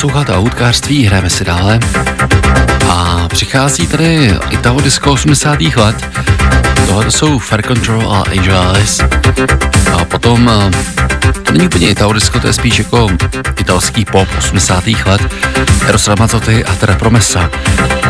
posloucháte Outcaství, hrajeme si dále. A přichází tady Italo Disco 80. let. Tohle jsou Fair Control a Angel Eyes. A potom, to není úplně Italo Disco, to je spíš jako italský pop 80. let. Eros Ramazzotti a Terra Promessa.